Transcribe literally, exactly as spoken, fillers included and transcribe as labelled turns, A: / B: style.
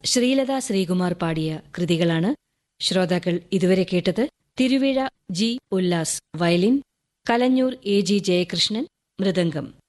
A: ശ്രീലത ശ്രീകുമാർ പാടിയ കൃതികളാണ് ശ്രോതാക്കൾ ഇതുവരെ കേട്ടത്. Thiruvizha G Ullas violin, Kalanjoor A G Jayakrishnan mridangam.